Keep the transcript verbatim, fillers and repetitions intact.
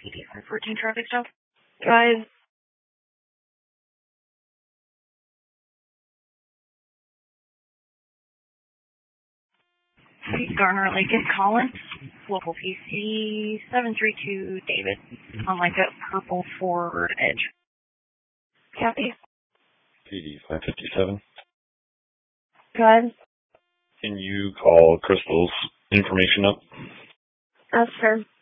P D five fourteen traffic stop. Guys. Garner Lincoln Collins, local P C seven three two David, on like a purple Ford Edge. Copy. P D five fifty-seven. Good. Can you call Crystal's information up? Yes, sir.